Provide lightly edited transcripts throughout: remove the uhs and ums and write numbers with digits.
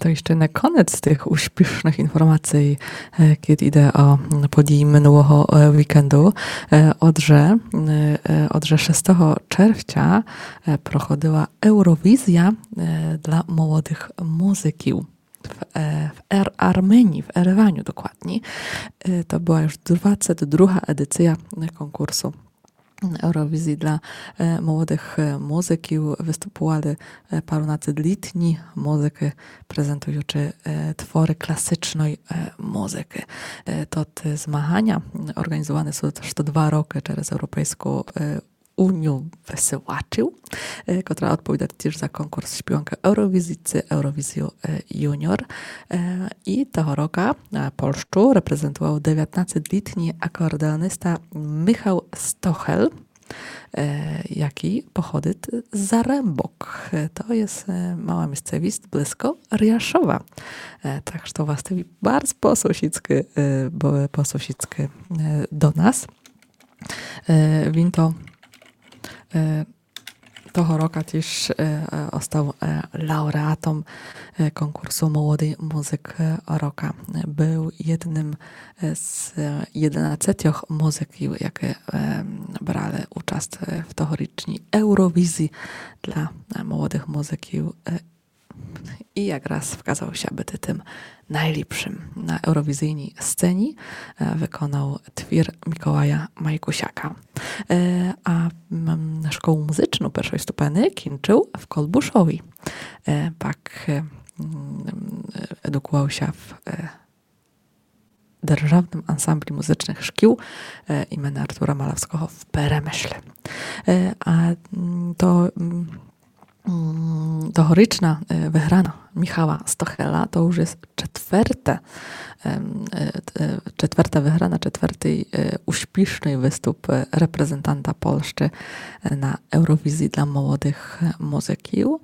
To jeszcze na koniec tych uśpiesznych informacji, kiedy idę o podії minionego weekendu, odże 6 czerwca prochodziła Eurowizja dla młodych muzyków w Armenii, w Erewaniu dokładnie. To była już 22. edycja konkursu Eurowizji dla młodych muzyków. Występowali parunacyдлітні muzyki prezentujące twory klasycznej muzyki. To te zmagania organizowane są też co 2 roki przez Europejską Unię Wysyłaczów, która odpowiada też za konkurs śpiewanka Eurowizji, Eurowizję Junior. I tego roku Polskę reprezentował 19-letni akordeonista Michał Stochel, jaki pochodzi z Zarębok. To jest mała miejscowość blisko Riaszowa. Tak, że to właściwie bardzo po sąsiedzku do nas. Він того року też został laureatem konkursu Młody Muzyk Roku. Był jednym z 11 muzyków, jakie brali udział w tegorocznej Eurowizji dla młodych muzyków. I jak raz wykazał się być tym najlepszym na eurowizyjnej scenie. Wykonał twór Mikołaja Majkusiaka. A szkołę muzyczną pierwszej stupeny kończył w Kolbuszowi. Pak edukował się w Dzierżawnym Ansambli Muzycznych Szkół imienia Artura Malawskiego w Peremyśle. A to tegoroczna wygrana Michała Stochela to już jest czwarta wygrana, czwarty uśpieszny występ reprezentanta Polski na Eurowizji dla młodych muzyków.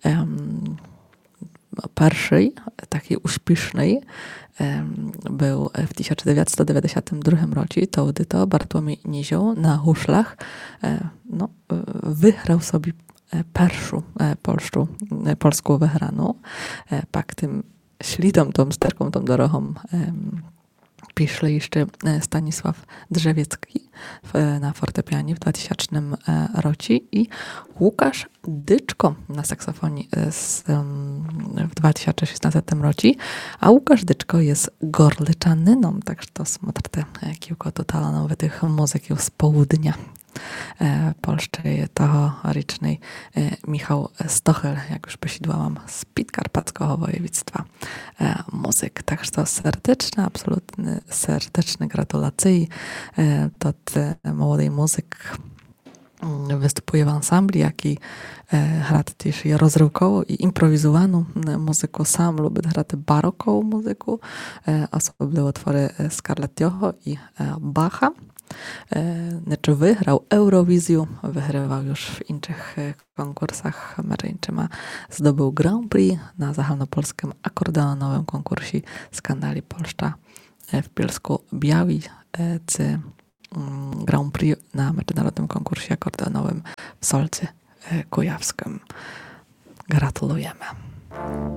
Pierwszy, taki uśpieszny, był w 1992 roku. To Bartłomiej Nizioł na huszlach wygrał sobie pierwszą polską wygraną. Pak tym ślidą, tą sterką, tą drogą pisze jeszcze Stanisław Drzewiecki na fortepianie w 2000 roku i Łukasz Dyczko na saksofonie w 2016 roku. A Łukasz Dyczko jest gorlyczanyną, także to смотрите kilka talanowych muzyków z południa Polszczy tegorocznej Michał Stochel, jak już posidłałam, z Podkarpackiego województwa muzyk. Także to serdeczne gratulacje. To młody muzyk występuje w ansambli, jaki gra też rozrywkową i improwizowaną muzykę. Sam lubi grać barokową muzykę, osobliwie utwory Scarlettioho i Bacha. Znaczy wygrał Eurowizję, wygrywał już w innych konkursach męczeńczyma. Zdobył Grand Prix na zachodniopolskim akordeonowym konkursie Skandali Polszcza w Bielsku-Białej, czy Grand Prix na międzynarodowym konkursie akordeonowym w Solcu Kujawskim. Gratulujemy.